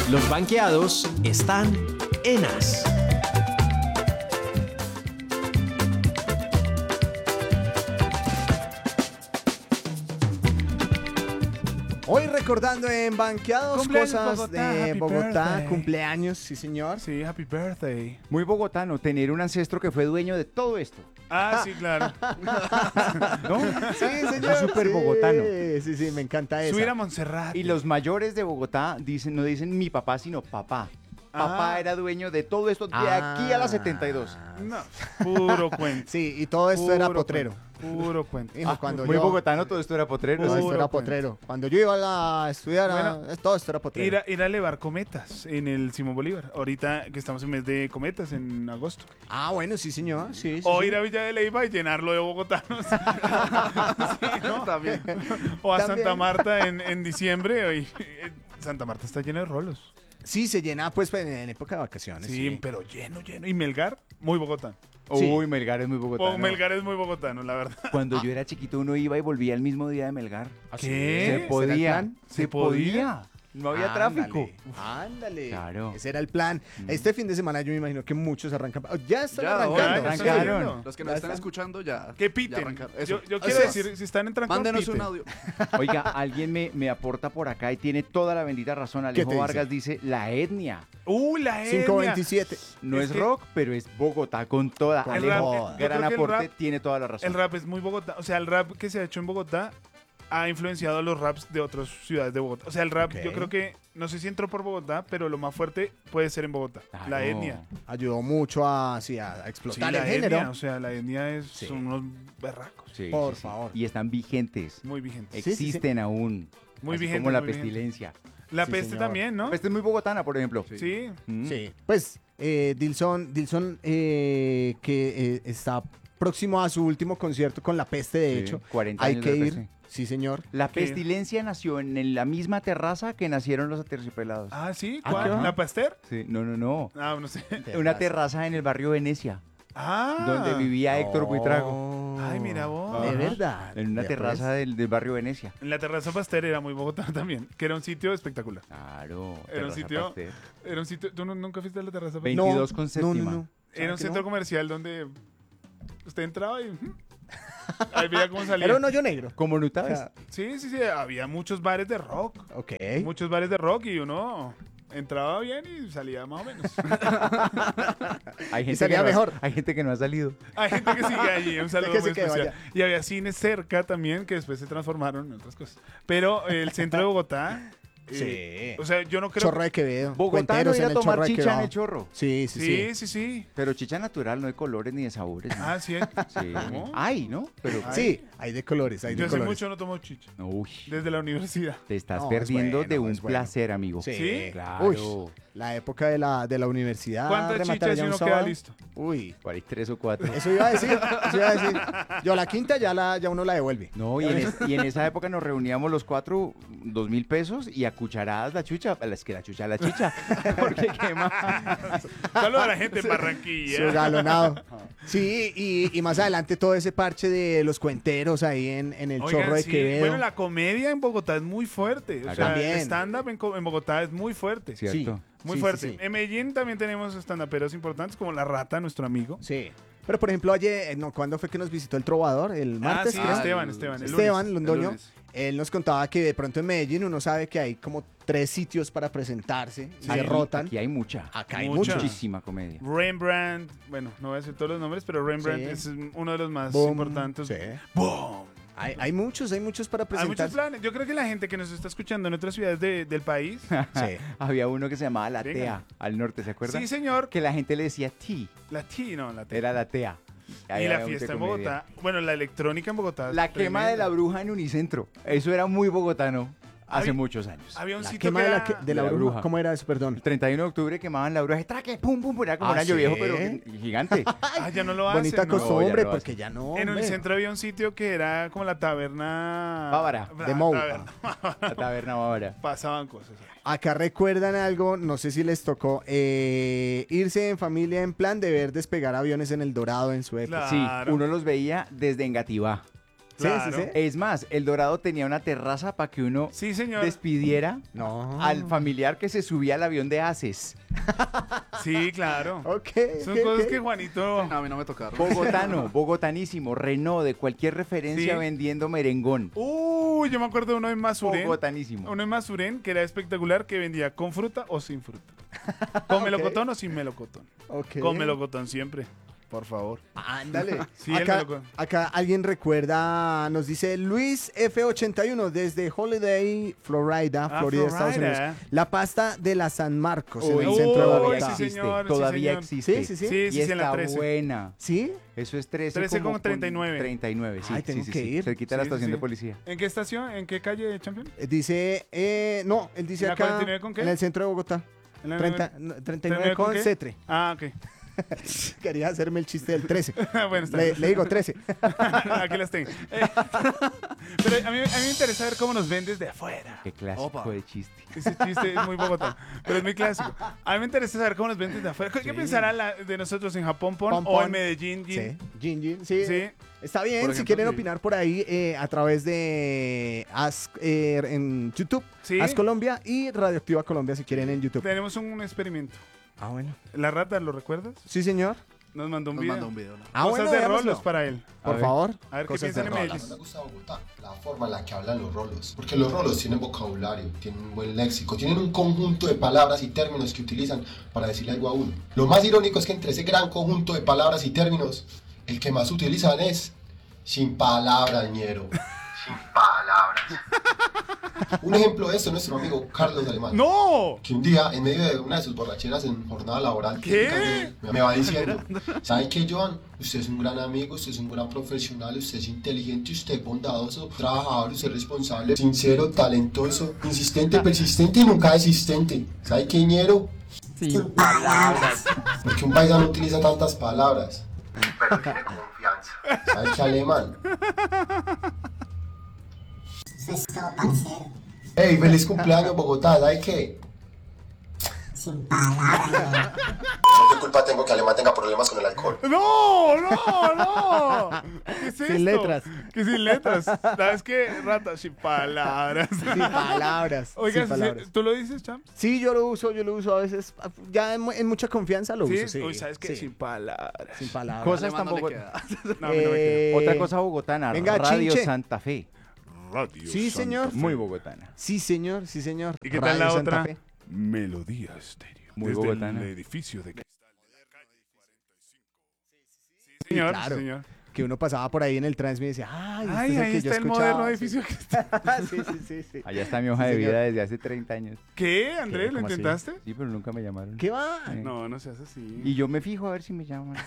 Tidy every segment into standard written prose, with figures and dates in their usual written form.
Los banqueados están en As. Hoy recordando en Banqueados Cumpleaños, cosas Bogotá, de happy Bogotá, birthday. cumpleaños, sí señor. Sí, happy birthday. Muy bogotano, tener un ancestro que fue dueño de todo esto. Ah, sí, claro. ¿No? Sí, señor. Súper sí. bogotano. Sí, me encanta eso. Subir a Montserrat. Y los mayores de Bogotá no dicen mi papá, sino papá. Papá Ah. era dueño de todo esto de aquí a las 72. No, puro cuento. Sí, y todo esto era Puro potrero. cuento, Puro cuento. Hijo, cuando Muy yo- bogotano, todo esto era potrero. Todo ¿sí? esto era Puro potrero. Cuando yo iba a estudiar, Bueno, todo esto era potrero. Ir a elevar cometas en el Simón Bolívar. Ahorita que estamos en mes de cometas, en agosto. Ah, bueno, sí señor. Sí, sí, O sí. ir a Villa de Leyva y llenarlo de bogotanos. Sí, ¿no? También. O a También. Santa Marta en diciembre. Santa Marta está llena de rolos. Sí, se llena pues en época de vacaciones. Sí, pero lleno, lleno. Y Melgar, muy bogotano. Sí. Uy, Melgar es muy bogotano. O Melgar es muy bogotano, la verdad. Cuando yo era chiquito uno iba y volvía el mismo día de Melgar. ¿Qué? Se ¿Será podía. el plan? Se podía. No había tráfico. Ándale. Claro. Ese era el plan. Este fin de semana yo me imagino que muchos arrancan. Ya están Ya, arrancando. ya arrancaron. están Los que Ya nos están está. escuchando ya. Que ya piten. arrancaron. Yo, Eso. yo quiero Eso decir, si están en trancón, Mándenos piten. un audio. Oiga, alguien me aporta por acá y tiene toda la bendita razón. ¿Qué Alejo te Vargas dice, la etnia. La etnia. 527. No Es es que- rock, pero es Bogotá con toda. Con Alejo, toda. Yo gran creo que el aporte, rap- tiene toda la razón. El rap es muy Bogotá. O sea, el rap que se ha hecho en Bogotá ha influenciado a los raps de otras ciudades de Bogotá. O sea, el rap, Ok. yo creo que, no sé si entró por Bogotá, pero lo más fuerte puede ser en Bogotá. Claro. La etnia. Ayudó mucho a explotar la el género. etnia, o sea, la etnia Sí. son unos berracos. Sí, Por favor. Y están vigentes. Muy vigentes. Sí, sí, sí. Existen aún. Muy Así vigentes, como la muy vigentes. pestilencia. La Sí, peste señor. también, ¿no? Esta es muy bogotana, por ejemplo. Sí. Mm. Sí. Pues Dilson que está próximo a su último concierto con La Peste, de Sí, hecho. 40 Hay años que de La ir. Peste. Sí, señor. La ¿Qué? pestilencia nació en la misma terraza que nacieron los aterciopelados. Ah, sí. Ah, ¿Cuál? ¿qué va? ¿La Pasteur? Sí, no. Ah, no sé. Una terraza en el barrio Venecia, Ah. donde vivía Héctor Buitrago. Ay, mira vos. De Ajá. verdad. En una Vea, terraza pues. del barrio Venecia. En la terraza Pasteur era muy Bogotá también, que era un sitio espectacular. Claro. Era un terraza sitio. Pasteur. Era un sitio. ¿Tú nunca fuiste a la terraza Pasteur? 22 con séptima. No. Era un ¿Sabe que centro no? comercial donde usted entraba y ahí veía cómo salía. Era un hoyo negro. Como O Nutavs. sea, Sí, había muchos bares de rock. ok. Muchos bares de rock y uno entraba bien y salía más o menos. Hay gente salía que no ha- mejor. hay gente que no ha salido. Hay gente que sigue allí, un saludo Que muy se quedó especial. allá. Y había cines cerca también que después se transformaron en otras cosas. Pero el centro de Bogotá, Sí. o sea, yo no creo. Chorro de Quevedo. Bogotá no Cuenteros ir a en el tomar Chorro de chicha en Quevedo. el chorro. Sí, sí, sí. Sí. Pero chicha natural, no de colores ni de sabores. ¿no? Ah, sí. Sí. ¿Cómo? Ay, ¿no? Pero. Ay. Sí, hay de colores, hay Yo de hace colores. mucho no tomo chicha. Uy, Desde la universidad. te estás No, perdiendo es bueno, de un es bueno. placer, amigo. Sí, ¿Sí? Claro. Uy, la época de la universidad. ¿Cuántas rematar chichas ya y un uno queda sábado. listo? Uy, Por ahí 3 o 4. eso iba a decir, Yo la quinta ya uno la devuelve. No, y en esa época nos reuníamos los 4, 2.000 pesos y a cucharadas la chucha. Es que la chicha. Porque qué más. Saludos a la gente en Su Barranquilla. galonado. Sí, y más adelante todo ese parche de los cuenteros ahí en el Oigan, Chorro de sí, Quevedo. bueno, la comedia en Bogotá es muy fuerte. O sea, También. el stand-up en Bogotá es muy fuerte. Cierto. Muy Sí, fuerte. sí, sí. En Medellín también tenemos stand-uperos importantes como La Rata, nuestro amigo. Sí. Pero por ejemplo, ayer, ¿cuándo fue que nos visitó el Trovador? El martes, sí, creo. Esteban. el Esteban lunes. Londoño, El lunes. él nos contaba que de pronto en Medellín uno sabe que hay como 3 sitios para presentarse y se rotan. Aquí hay mucha. Acá hay Mucha. muchos. Muchísima comedia. Rembrandt, bueno, no voy a decir todos los nombres, pero Rembrandt Sí. es uno de los más Boom. importantes. Sí. ¡Boom! Hay muchos para Hay presentarse. muchos planes. Yo creo que la gente que nos está escuchando en otras ciudades del país. Sí. Había uno que se llamaba La Venga. Tea, al norte, ¿se acuerdan? Sí, señor. Que la gente le decía ti, La T, no, la T. era La Tea. Ahí Y la había fiesta mucha en comedia. Bogotá. Bueno, la electrónica en Bogotá. es La quema de la tremenda. bruja en Unicentro. Eso era muy bogotano hace Había- muchos años. Había un La sitio quema que de la, era... de la bruja. ¿Cómo era eso? Perdón. El 31 de octubre quemaban la bruja, traque, pum, pum, era como ¿Ah, un año sí? viejo, pero gigante. Ah, ya no lo hacen. Bonita ¿no? costumbre, ya no lo porque hacen. ya no. En hombre. Unicentro había un sitio que era como la taberna... Bávara, de Mou. taberna. La taberna ahora. Pasaban cosas. Acá recuerdan algo, no sé si les tocó, irse en familia en plan de ver despegar aviones en El Dorado en su época. Claro. Sí, uno los veía desde Engativá. Claro. sí, sí. Es más, El Dorado tenía una terraza para que uno Sí, señor. despidiera No. al familiar que se subía al avión de Haces. Sí, claro. Ok. Son ok, cosas ok. que Juanito... No, a mí no me tocaron. Bogotano, bogotanísimo, Renault, de cualquier referencia Sí. vendiendo merengón. Yo me acuerdo de uno en Masuren. Bogotanísimo. Uno en Masuren que era espectacular, que vendía con fruta o sin fruta. Con melocotón o sin melocotón. Ok. Con melocotón siempre, por favor. Ándale. Sí, el acá, melocotón. acá alguien recuerda, nos dice Luis F81 desde Holiday, Florida, Florida, Estados Florida. Unidos. La pasta de la San Marcos en Uy, el centro de Uy, Bogotá. sí, existe, señor, sí, todavía señor. existe. Sí, sí, sí. Sí, Y sí, en la está 13. buena. ¿Sí? Eso es 13 13 como con 39. 39, sí. Ay, tengo sí, que sí, ir. cerquita de la Sí, sí, estación sí. de policía. ¿En qué estación? ¿En qué calle, Champion? Dice, no, él dice ¿En la acá 49 con qué? en el centro de Bogotá. ¿En la 39 con qué? Cetre. Ah, ok. Quería hacerme el chiste del 13. Bueno, está Le bien. digo 13. Aquí las tengo. Pero a mí me interesa ver cómo nos ven desde afuera. Qué clásico Opa. de chiste. Ese chiste es muy Bogotá, pero es muy clásico. A mí me interesa saber cómo nos ven desde afuera. ¿Qué pensará de nosotros en Japón, Pon, o en pon. Medellín? Sí. Jin Jin. Sí. Sí. Está bien, Por si ejemplo, quieren sí. opinar por ahí a través de en YouTube, Sí. As Colombia y Radioactiva Colombia si quieren en YouTube. Tenemos un experimento. Ah, bueno. La rata, ¿lo recuerdas? Sí, señor. Nos mandó un Nos video. mandó un video. ¿no? Ah, Cosas bueno, de veámoslo. rolos para él. Por ver. favor. A ver qué Cosas piensan de en rolas. Medellín. Me gusta Bogotá, la forma en la que hablan los rolos. Porque los rolos tienen vocabulario, tienen un buen léxico, tienen un conjunto de palabras y términos que utilizan para decirle algo a uno. Lo más irónico es que entre ese gran conjunto de palabras y términos, el que más utilizan es sin palabras, ñero. Sin palabras. Un ejemplo de esto es nuestro amigo Carlos Alemán. ¡No! Que un día, en medio de una de sus borracheras en jornada laboral, ¿Qué? me va diciendo, ¿sabe qué, Joan? Usted es un gran amigo, usted es un gran profesional, usted es inteligente, usted es bondadoso, trabajador, usted es responsable, sincero, talentoso, insistente, persistente y nunca desistente. ¿Sabe qué, ñero? Sin palabras. Porque un paisa no utiliza tantas palabras, pero tiene confianza. ¿Sabe qué, Alemán? Hey, feliz cumpleaños, Bogotá, ¿sabe qué? No, ¿qué culpa tengo que Alemán tenga problemas con el alcohol? ¡No! ¡No! ¡No! ¿Qué es esto? Sin letras. ¿Qué sin letras? ¿Sabes qué? Rata, sin palabras. Sin palabras. Oiga, sin palabras. ¿tú lo dices, Champs? Sí, yo lo uso a veces. Ya en mucha confianza lo uso. Sí, Uy, ¿sabes qué? sí. Sin palabras. Sin palabras. Cosas Alemán no le tampoco. queda. No, a mí no me queda. Otra cosa bogotana, Venga, Radio chinche. Santa Fe. Radio Sí, Santa señor. Fe. Muy bogotana. Sí, señor, sí, señor. ¿Y qué tal Radio la Santa otra? Fe. Melodía Estéreo. Muy Desde bogotana. el edificio de cristal. Sí, señor. claro. Sí, señor. Que uno pasaba por ahí en el Transmi y decía, ay, Ay, este es el ahí que yo está el escuchaba". moderno edificio de cristal. Sí, sí, sí, sí. Allá está mi hoja Sí, de señor. vida desde hace 30 años. ¿Qué, Andrés? ¿Lo ¿Cómo así? intentaste? Sí, pero nunca me llamaron. ¿Qué va? Sí. No, no seas así. Y yo me fijo a ver si me llaman.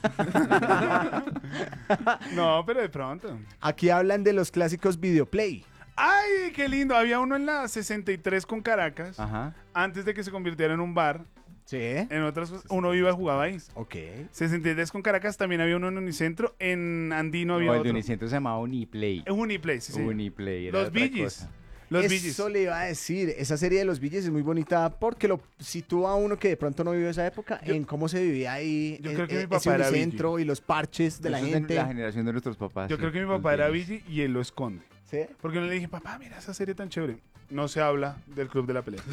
No, pero de pronto. Aquí hablan de los clásicos Videoplay. ¡Ay, qué lindo! Había uno en la 63 con Caracas, Ajá. antes de que se convirtiera en un bar. Sí. En otras cosas, uno iba y jugaba ahí. Ok. 63 con Caracas, también había uno en Unicentro. En Andino había No, el de otro. Unicentro se llamaba Uniplay. Uniplay, sí, sí. Uniplay. Era Los otra Bee Gees. cosa. Los Bee Gees. Eso le iba a decir. Esa serie de los Bee Gees es muy bonita porque lo sitúa a uno que de pronto no vivió esa época en cómo se vivía ahí. Yo creo que mi ese papá era Bee Unicentro y los parches de la Eso es gente. la generación de nuestros papás. Yo sí, creo que mi los papá era Bee Gees. Vigi y él lo esconde. ¿Sí? Porque yo le dije, papá, mira esa serie tan chévere. No se habla del Club de la Pelea.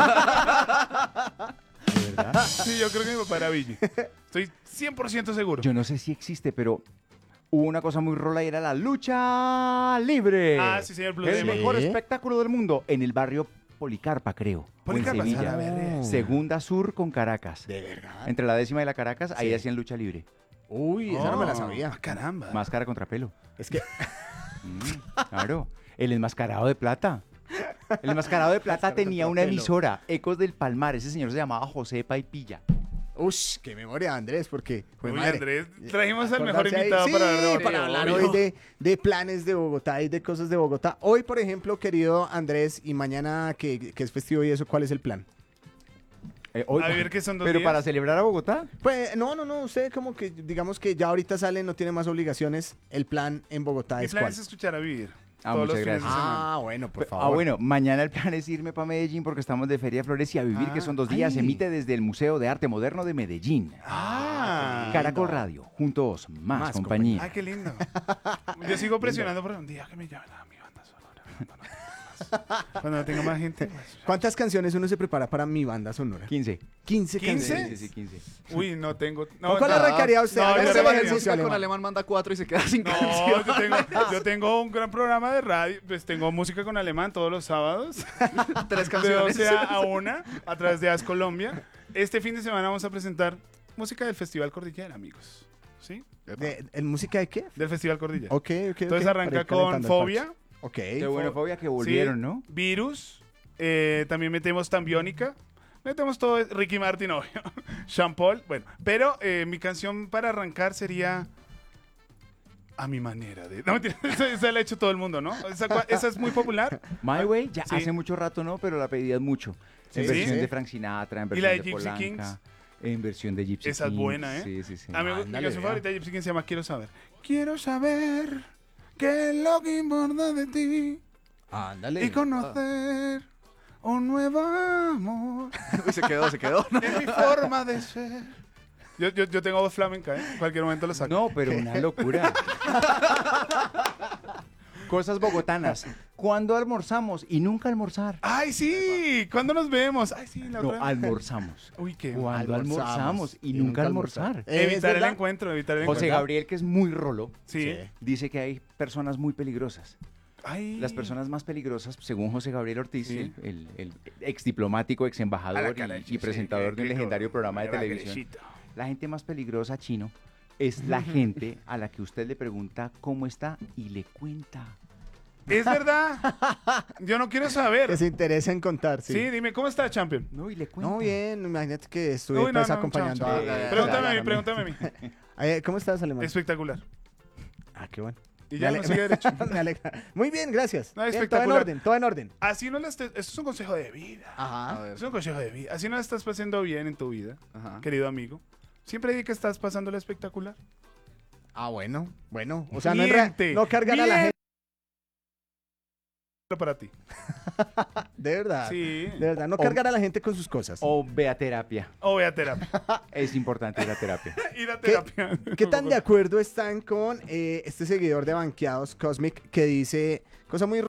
¿De verdad? Sí, yo creo que mi papá era Vigi. Estoy 100% seguro. Yo no sé si existe, pero hubo una cosa muy rola y era la lucha libre. Ah, sí, señor Blue El Demon. mejor espectáculo del mundo en el barrio Policarpa, creo. Policarpa, o en Sevilla. a la verga. Segunda Sur con Caracas. De verdad. Entre la décima y la Caracas, ahí Sí. hacían lucha libre. Uy, esa no me la Oh, sabía. Caramba. Máscara contra pelo. Es que Claro. El enmascarado de plata. El enmascarado de plata tenía una pelo. emisora, Ecos del Palmar. Ese señor se llamaba José Paipilla. Ush, qué memoria, Andrés, porque... jue Uy, madre, Andrés, trajimos al mejor acordarse ahí- invitado para hablar de Sí, Bogotá. para hablar Obvio. hoy de planes de Bogotá y de cosas de Bogotá. Hoy, por ejemplo, querido Andrés, y mañana que es festivo y eso, ¿cuál es el plan? A ver, ¿qué son 2 Pero días? para celebrar a Bogotá. Pues no, usted como que digamos que ya ahorita sale, no tiene más obligaciones, el plan en Bogotá Mi es plan cuál. es escuchar a vivir. Ah, todos los muchas fines de gracias. semana. Ah, bueno, por Ah, favor. bueno, mañana el plan es irme para Medellín porque estamos de Feria de Flores y a vivir, que son 2 días. ay. Emite desde el Museo de Arte Moderno de Medellín. Ah, Caracol Radio, juntos, más compañía. Ay, qué lindo. Yo sigo presionando por un día que me llamen a mi banda sonora. Cuando tenga más gente. Pues. ¿Cuántas canciones uno se prepara para mi banda sonora? 15. 15 ¿15? canciones. Sí, 15. Uy, no tengo. ¿Con No, cuál no, arrancaría usted? No, Hágase yo el tengo- ejercicio, Con Alemán. Alemán manda 4 y se queda sin No, canción. yo tengo un gran programa de radio. Pues tengo música con alemán todos los sábados. 3 De canciones. 12 a 1 a través de AS Colombia. Este fin de semana vamos a presentar música del Festival Cordillera, amigos. ¿Sí? ¿En música de qué? Del Festival Cordillera. Ok. Entonces Para arranca ir con calentando el Fobia. parche. Ok. Qué buena fobia que Sí, volvieron, ¿no? Virus. También metemos Tambiónica. Metemos todo. Ricky Martin, obvio. Sean Paul. Bueno, pero mi canción para arrancar sería A mi manera de. No, mentira, esa la ha hecho todo el mundo, ¿no? Esa es muy popular. My Way, ya Sí. hace mucho rato no, pero la pedías mucho. En Sí, versión sí. de Frank Sinatra, en ¿Y versión la de de Gypsy Polanca, Kings? en versión de Gypsy Esa es Kings. buena, ¿eh? Sí, sí, sí. A mí mi Ándale, canción vea. favorita de Gypsy King se llama Quiero saber. Quiero saber qué es lo que importa de ti Ándale. y conocer un nuevo amor. Uy, se quedó. Es mi forma de ser. Yo tengo voz flamenca, ¿eh? En cualquier momento lo saco. No, pero una locura. Cosas bogotanas. ¿Cuándo almorzamos? Y nunca almorzar. ¡Ay, sí! ¿Cuándo nos vemos? ¡Ay, sí! La No, otra. almorzamos. Uy, qué. ¿Cuándo almorzamos? Y nunca almorzar. ¿Es Evitar el verdad? encuentro, evitar el José encuentro. Gabriel, que es muy rolo, Sí. dice que hay personas muy peligrosas. Ay. Las personas más peligrosas, según José Gabriel Ortiz, Sí. el ex diplomático, ex A la embajador caracha, y presentador sí, de un qué legendario rico. programa de A la televisión. carachita. La gente más peligrosa, Chino, es la gente a la que usted le pregunta cómo está y le cuenta. ¿Es verdad? Yo no quiero saber. Que se interesa en contar, sí. Sí, dime, ¿cómo está, Champion? No, y le cuenta. No, bien, imagínate que estuve Uy, no, pues no, acompañando chao, a... chao. ya, Pregúntame a mí, ya, pregúntame a mí. ¿Cómo estás, Alemán? Espectacular. Ah, qué bueno. Y ya Me no ale- sigue derecho. Me alegra. Muy bien, gracias. No, Bien, todo en espectacular. orden, todo en orden. Así no la estés... Esto es un consejo de vida. Ajá. A ver. Es un consejo de vida. Así no la estás pasando bien en tu vida, Ajá. querido amigo. Siempre di que estás pasándola espectacular. Ah, bueno. O sea, Miente, no cargar a la gente. Para ti. De verdad. Sí. De verdad, no cargar a la gente con sus cosas. O ve a terapia. O ve a terapia. Es importante ir a terapia. Ir a terapia. ¿Qué tan de acuerdo están con este seguidor de Banqueados, Cosmic, que dice cosa muy...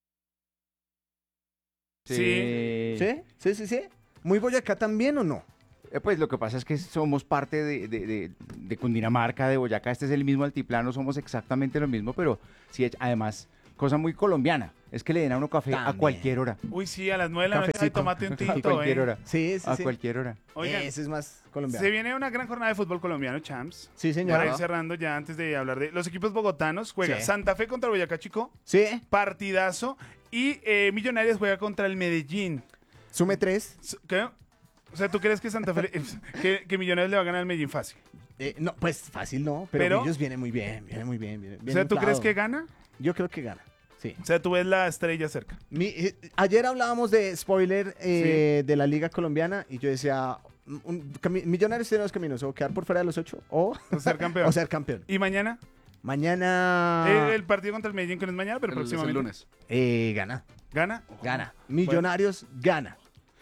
Sí. ¿Sí? ¿Muy Boyacá también o no? Pues lo que pasa es que somos parte de Cundinamarca, de Boyacá. Este es el mismo altiplano, somos exactamente lo mismo, pero sí, además, cosa muy colombiana. Es que le den a uno café a También. cualquier hora. Uy, sí, a las 9 de la noche. Ay, Cafecito. tomate un A tinto, cualquier hora. Sí. A cualquier hora. Oigan, Ese es más colombiano. se viene una gran jornada de fútbol colombiano, champs. Sí, Para señor. ir cerrando ya antes de hablar de los equipos bogotanos, juega Sí. Santa Fe contra Boyacá Chico, Sí, partidazo, y Millonarios juega contra el Medellín. sume 3. ¿Qué? O sea, ¿tú crees que Santa Fe, que Millonarios le va a ganar al Medellín fácil? No, pues fácil no, pero Pero- ellos vienen muy bien, vienen muy bien. Vienen O sea, ¿tú inflado. crees que gana? Yo creo que gana, sí. O sea, tú ves la estrella cerca. Ayer hablábamos de spoiler de la Liga Colombiana y yo decía, Millonarios tiene dos caminos, o quedar por fuera de los 8 o, O ser campeón. o ser campeón. ¿Y mañana? Mañana El partido contra el Medellín, que no es mañana, pero Es el próximamente. lunes. gana. ¿Gana? Millonarios gana.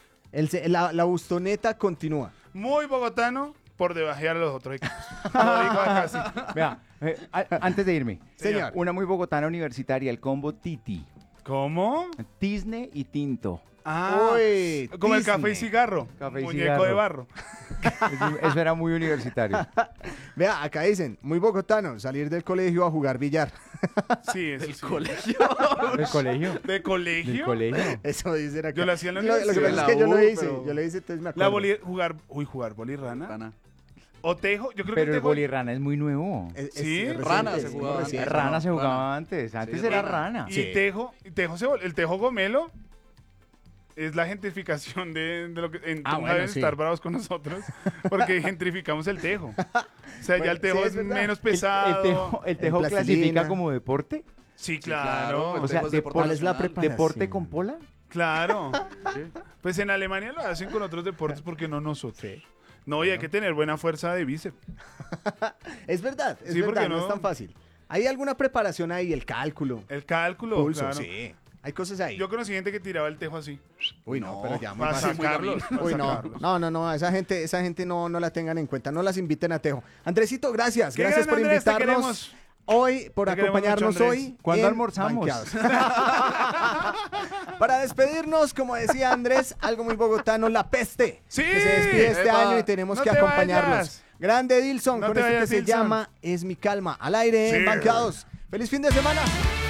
La bustoneta continúa. Muy bogotano por debajear a los otros equipos. Lo digo acá, sí. Vea, antes de irme, Señor. una muy bogotana universitaria, el combo Titi. ¿Cómo? Tisne y tinto. Ah, Uy, como el Disney. café y cigarro. Café y Muñeco cigarro. de barro. Eso era muy universitario. Vea, acá dicen, muy bogotano, salir del colegio a jugar billar. Sí, eso Del sí. colegio. ¿Del colegio? ¿De ¿Del colegio? colegio? Eso dicen acá. Yo lo hacía en la Lo que universidad. pasa es que yo La lo U, hice, pero- yo lo hice, entonces me La acuerdo. jugar bolirrana. Rana. O tejo, yo creo Pero que el tejo. bolirrana es muy nuevo. Sí, Rana reciente, se sí, jugaba reciente. antes. Rana se jugaba Rana. antes. Antes Sí, era rana. rana. Y Sí. el tejo gomelo es la gentrificación de lo que Bueno, deben sí. estar bravos con nosotros porque gentrificamos el tejo. O sea, ya Bueno, el tejo sí, es es verdad. menos El pesado. tejo En clasifica plastilina. como deporte. Sí, claro, claro. el O sea, tejo es deporte- deporte ¿Cuál es la nacional. preparación? ¿Deporte con pola? Claro. Pues en Alemania lo hacen con otros deportes porque no nosotros. No, y hay que tener buena fuerza de bíceps. Es verdad, Sí, porque no no- es tan fácil. ¿Hay alguna preparación ahí? El cálculo. El cálculo, Pulso, claro. sí. Hay cosas ahí. Yo conocí gente que tiraba el tejo así. Uy, no, pero ya muy Para fácil. sacarlos. para Uy, no, sacarlos. no, esa gente no la tengan en cuenta, no las inviten a Tejo. Andresito, gracias Qué por grande, Andrés, te invitarnos queremos. hoy, por Te queremos acompañarnos mucho, Andrés. hoy. ¿Cuándo en almorzamos? Banqueados. Para despedirnos, como decía Andrés, algo muy bogotano, la peste. Sí, que se despide este epa. año y tenemos No que te acompañarlos. vayas. Grande Dilson, No con te esto que vayas, se Dilson. llama Es mi calma, al aire en Sí. Banqueados. ¡Feliz fin de semana!